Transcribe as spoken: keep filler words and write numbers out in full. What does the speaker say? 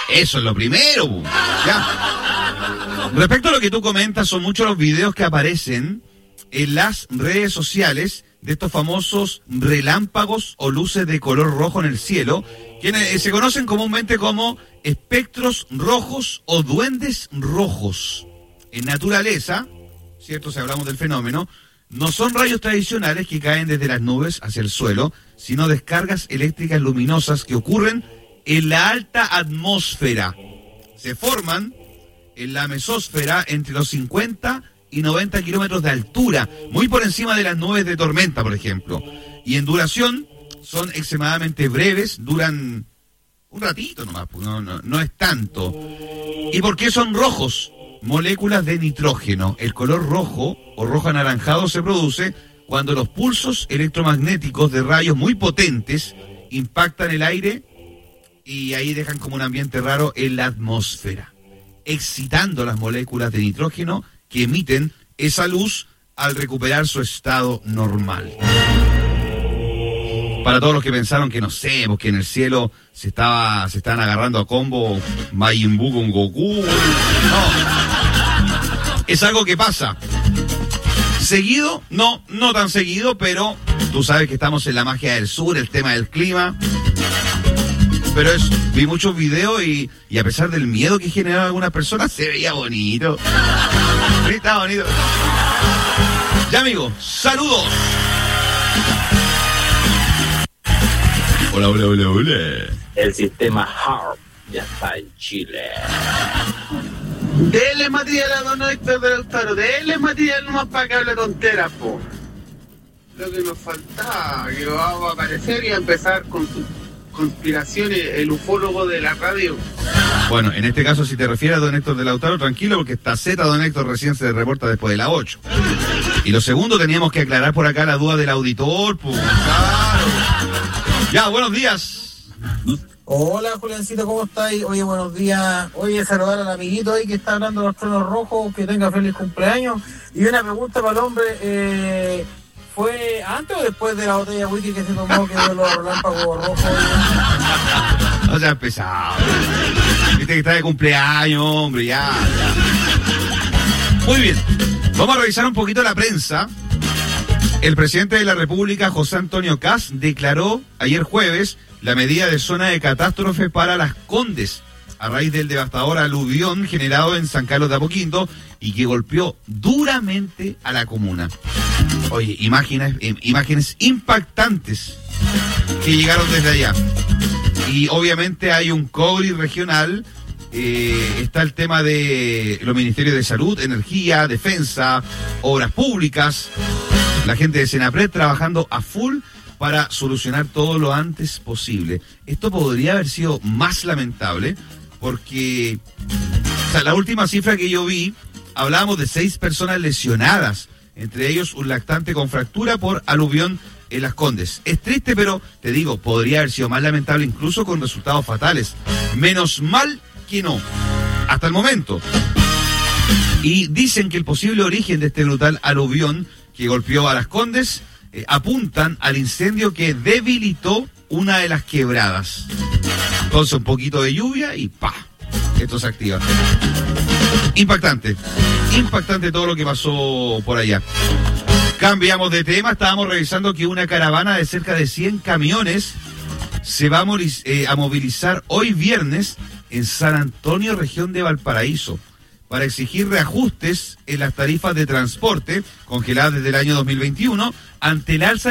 Eso es lo primero. Ya. Respecto a lo que tú comentas, son muchos los videos que aparecen en las redes sociales de estos famosos relámpagos o luces de color rojo en el cielo, que se conocen comúnmente como espectros rojos o duendes rojos. En naturaleza, ¿cierto? Si hablamos del fenómeno, no son rayos tradicionales que caen desde las nubes hacia el suelo, sino descargas eléctricas luminosas que ocurren en la alta atmósfera. Se forman en la mesósfera entre los cincuenta y noventa kilómetros de altura, muy por encima de las nubes de tormenta, por ejemplo. Y en duración son extremadamente breves, duran un ratito nomás, no, no, no es tanto. ¿Y por qué son rojos? Moléculas de nitrógeno. El color rojo o rojo anaranjado se produce cuando los pulsos electromagnéticos de rayos muy potentes impactan el aire y ahí dejan como un ambiente raro en la atmósfera, excitando las moléculas de nitrógeno que emiten esa luz al recuperar su estado normal. Para todos los que pensaron que no sé, porque en el cielo se estaba, se estaban agarrando a combo Majin Buu con Goku. No. Es algo que pasa. Seguido, no, no tan seguido, pero tú sabes que estamos en la magia del sur, el tema del clima. Pero es, vi muchos videos y, y a pesar del miedo que generaron algunas personas, se veía bonito. Sí, está bonito. Ya, amigo, saludos. Hola, hola, hola, hola. El sistema HARP ya está en Chile. Dele material a don Héctor del Lautaro, dele material nomás para que hable tonteras, po. Lo que nos faltaba, que va a aparecer y a empezar con sus conspiraciones, el ufólogo de la radio. Bueno, en este caso, si te refieres a don Héctor del Lautaro, tranquilo, porque está Z, don Héctor recién se reporta después de las ocho. Y lo segundo, teníamos que aclarar por acá la duda del auditor, pues. Claro. Ya, buenos días. Hola, Juliancito, ¿cómo estáis? Oye, buenos días. Oye, saludar al amiguito ahí que está hablando de los tronos rojos, que tenga feliz cumpleaños. Y una pregunta para el hombre, eh, ¿fue antes o después de la botella de whisky que se tomó que dio los relámpagos rojos? No seas pesado. Viste que está de cumpleaños, hombre, ya, ya. Muy bien, vamos a revisar un poquito la prensa. El presidente de la República, José Antonio Kast, declaró ayer jueves la medida de zona de catástrofe para Las Condes, a raíz del devastador aluvión generado en San Carlos de Apoquindo y que golpeó duramente a la comuna. Oye, imágenes, imágenes impactantes que llegaron desde allá. Y obviamente hay un C O B R I regional, eh, está el tema de los ministerios de Salud, Energía, Defensa, Obras Públicas, la gente de Senapred trabajando a full para solucionar todo lo antes posible. Esto podría haber sido más lamentable porque, o sea, la última cifra que yo vi, hablábamos de seis personas lesionadas, entre ellos un lactante con fractura por aluvión en Las Condes. Es triste, pero te digo, podría haber sido más lamentable, incluso con resultados fatales. Menos mal que no, hasta el momento. Y dicen que el posible origen de este brutal aluvión que golpeó a Las Condes eh, apuntan al incendio que debilitó una de las quebradas. Entonces un poquito de lluvia y ¡pa! Esto se activa. Impactante, impactante todo lo que pasó por allá. Cambiamos de tema, estábamos revisando que una caravana de cerca de cien camiones se va a, moriz, eh, a movilizar hoy viernes en San Antonio, región de Valparaíso, para exigir reajustes en las tarifas de transporte congeladas desde el año dos mil veintiuno ante el alza